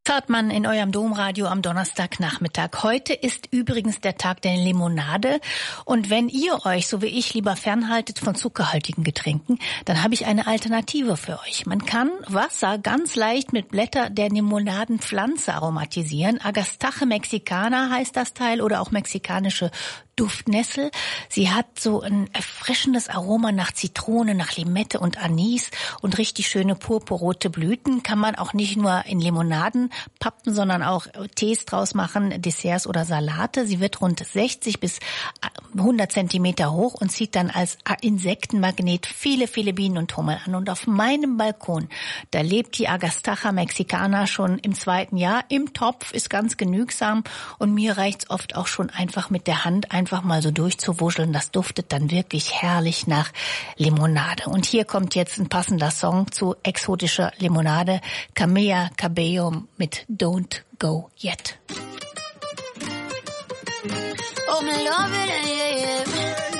Zartmann in eurem Domradio am Donnerstagnachmittag. Heute ist übrigens der Tag der Limonade. Und wenn ihr euch, so wie ich, lieber fernhaltet von zuckerhaltigen Getränken, dann habe ich eine Alternative für euch. Man kann Wasser ganz leicht mit Blätter der Limonadenpflanze aromatisieren. Agastache mexicana heißt das Teil oder auch mexikanische Duftnessel. Sie hat so ein erfrischendes Aroma nach Zitrone, nach Limette und Anis und richtig schöne purpurrote Blüten. Kann man auch nicht nur in Limonaden pappen, sondern auch Tees draus machen, Desserts oder Salate. Sie wird rund 60 bis 100 Zentimeter hoch und zieht dann als Insektenmagnet viele, viele Bienen und Hummel an. Und auf meinem Balkon, da lebt die Agastache mexicana schon im 2. Jahr. Im Topf ist ganz genügsam und mir reicht's oft auch schon einfach mit der Hand einfach mal so durchzuwuscheln. Das duftet dann wirklich herrlich nach Limonade. Und hier kommt jetzt ein passender Song zu exotischer Limonade. Camilla Cabello mit Don't Go Yet. Oh, me love it, yeah, yeah.